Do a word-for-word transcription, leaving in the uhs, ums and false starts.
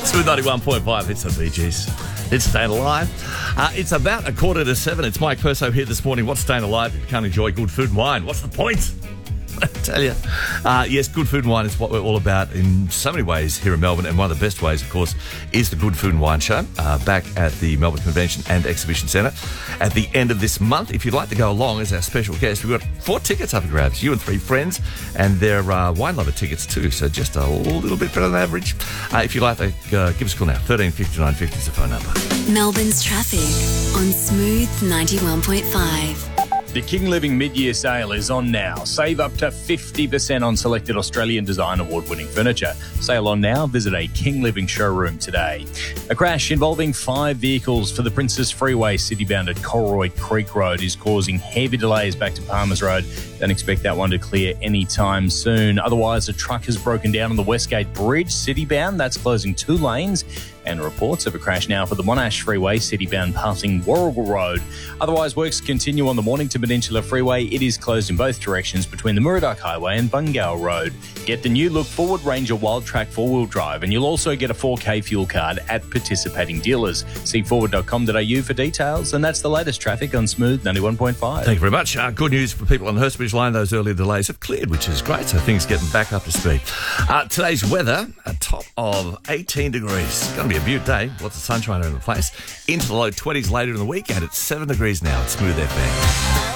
Smooth ninety-one point five, it's the Bee Gees. It's Staying Alive. Uh, it's about a quarter to seven. It's Mike Perso here this morning. What's staying alive if you can't enjoy good food and wine? What's the point? I tell you. Uh, yes, good food and wine is what we're all about in so many ways here in Melbourne. And one of the best ways, of course, is the Good Food and Wine Show uh, back at the Melbourne Convention and Exhibition Centre at the end of this month. If you'd like to go along as our special guest, we've got four tickets up for grabs. You and three friends, and they're uh, wine lover tickets too, so just a little bit better than average. Uh, if you'd like to uh, give us a call now, thirteen fifty-nine fifty is the phone number. Melbourne's traffic on Smooth ninety-one point five. The King Living mid-year sale is on now. Save up to fifty percent on selected Australian Design Award-winning furniture. Sale on now. Visit a King Living showroom today. A crash involving five vehicles for the Princess Freeway city-bound at Colroyd Creek Road is causing heavy delays back to Palmers Road. Don't expect that one to clear anytime soon. Otherwise, a truck has broken down on the Westgate Bridge city-bound. That's closing two lanes. And reports of a crash now for the Monash Freeway city-bound passing Warrigal Road. Otherwise, works continue on the Mornington Peninsula Freeway. It is closed in both directions between the Murdoch Highway and Bungao Road. Get the new look Ford Ranger Wild Track four-wheel drive, and you'll also get a four K fuel card at participating dealers. See forward dot com dot a u for details, and that's the latest traffic on Smooth ninety-one point five. Thank you very much. Uh, good news for people on the Hurstbridge line. Those earlier delays have cleared, which is great, so things getting back up to speed. Uh, today's weather, a top of eighteen degrees. It's going to be a beaut day. Lots of sunshine around the place. Into the low twenties later in the week, and it's seven degrees now at Smooth F M.